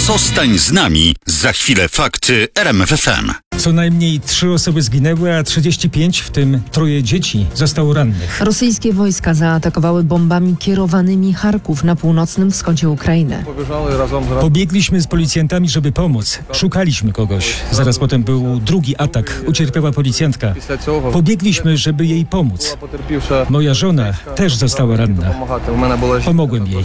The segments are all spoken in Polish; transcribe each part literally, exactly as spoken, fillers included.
Zostań z nami. Za chwilę fakty R M F F M. Co najmniej trzy osoby zginęły, a trzydzieści pięć, w tym troje dzieci, zostało rannych. Rosyjskie wojska zaatakowały bombami kierowanymi Charków na północnym wschodzie Ukrainy. Pobiegliśmy z policjantami, żeby pomóc. Szukaliśmy kogoś. Zaraz potem był drugi atak. Ucierpiała policjantka. Pobiegliśmy, żeby jej pomóc. Moja żona też została ranna. Pomogłem jej.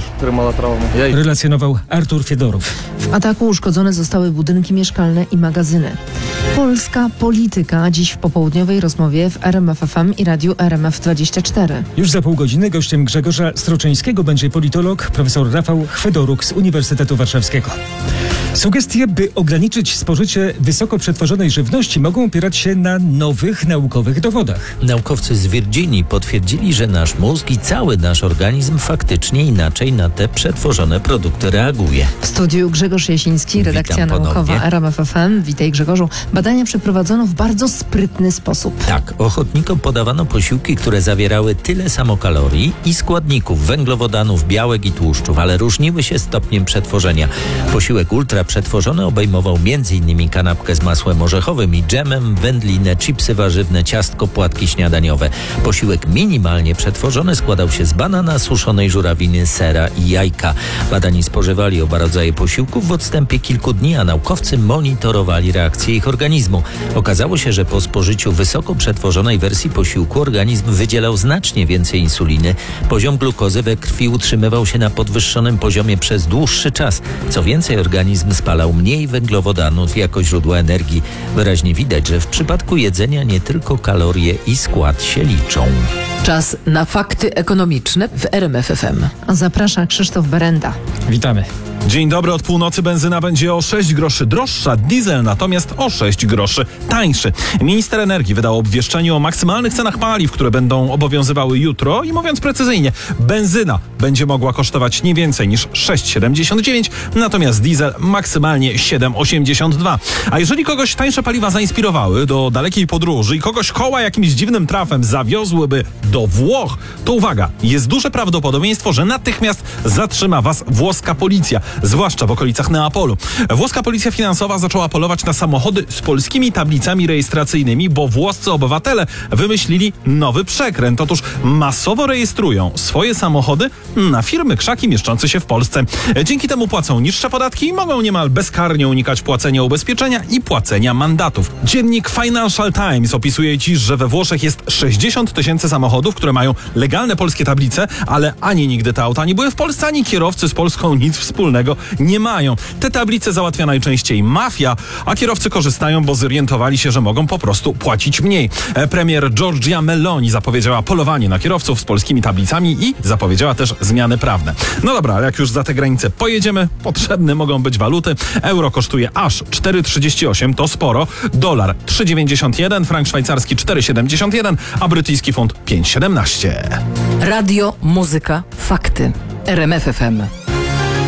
Relacjonował Artur Fiedorow. W ataku uszkodzone zostały budynki mieszkalne i magazyny. Polska polityka dziś w popołudniowej rozmowie w R M F F M i radiu R M F dwadzieścia cztery. Już za pół godziny gościem Grzegorza Stroczyńskiego będzie politolog profesor Rafał Chwedoruk z Uniwersytetu Warszawskiego. Sugestie, by ograniczyć spożycie wysoko przetworzonej żywności, mogą opierać się na nowych naukowych dowodach. Naukowcy z Virginii potwierdzili, że nasz mózg i cały nasz organizm faktycznie inaczej na te przetworzone produkty reaguje. W studiu Grzegorz Jasiński, redakcja Witam naukowa ponownie. R M F F M. Witaj, Grzegorzu. Badania przeprowadzono w bardzo sprytny sposób. Tak, ochotnikom podawano posiłki, które zawierały tyle samo kalorii i składników, węglowodanów, białek i tłuszczów, ale różniły się stopniem przetworzenia. Posiłek ultra przetworzony obejmował między innymi kanapkę z masłem orzechowym i dżemem, wędlinę, chipsy warzywne, ciastko, płatki śniadaniowe. Posiłek minimalnie przetworzony składał się z banana, suszonej żurawiny, sera i jajka. Badani spożywali oba rodzaje posiłków w odstępie kilku dni, a naukowcy monitorowali reakcję ich organizmu. Okazało się, że po spożyciu wysoko przetworzonej wersji posiłku organizm wydzielał znacznie więcej insuliny. Poziom glukozy we krwi utrzymywał się na podwyższonym poziomie przez dłuższy czas. Co więcej, organizm spalał mniej węglowodanów jako źródła energii. Wyraźnie widać, że w przypadku jedzenia nie tylko kalorie i skład się liczą. Czas na fakty ekonomiczne w R M F F M. Zaprasza Krzysztof Berenda. Witamy. Dzień dobry, od północy benzyna będzie o sześć groszy droższa, diesel natomiast o sześć groszy tańszy. Minister energii wydał obwieszczenie o maksymalnych cenach paliw, które będą obowiązywały jutro i mówiąc precyzyjnie, benzyna będzie mogła kosztować nie więcej niż sześć siedemdziesiąt dziewięć, natomiast diesel maksymalnie siedem osiemdziesiąt dwa. A jeżeli kogoś tańsze paliwa zainspirowały do dalekiej podróży i kogoś koła jakimś dziwnym trafem zawiozłyby do Włoch, to uwaga, jest duże prawdopodobieństwo, że natychmiast zatrzyma was włoska policja. Zwłaszcza w okolicach Neapolu. Włoska policja finansowa zaczęła polować na samochody z polskimi tablicami rejestracyjnymi, bo włoscy obywatele wymyślili nowy przekręt. Otóż masowo rejestrują swoje samochody na firmy krzaki mieszczące się w Polsce. Dzięki temu płacą niższe podatki i mogą niemal bezkarnie unikać płacenia ubezpieczenia i płacenia mandatów. Dziennik Financial Times opisuje dziś, że we Włoszech jest sześćdziesiąt tysięcy samochodów, które mają legalne polskie tablice, ale ani nigdy te auta nie były w Polsce, ani kierowcy z Polską nic wspólnego nie mają. Te tablice załatwia najczęściej mafia, a kierowcy korzystają, bo zorientowali się, że mogą po prostu płacić mniej. Premier Giorgia Meloni zapowiedziała polowanie na kierowców z polskimi tablicami i zapowiedziała też zmiany prawne. No dobra, jak już za te granice pojedziemy, potrzebne mogą być waluty. Euro kosztuje aż cztery trzydzieści osiem, to sporo. Dolar trzy dziewięćdziesiąt jeden, frank szwajcarski cztery siedemdziesiąt jeden, a brytyjski funt pięć siedemnaście. Radio, muzyka, fakty. R M F F M.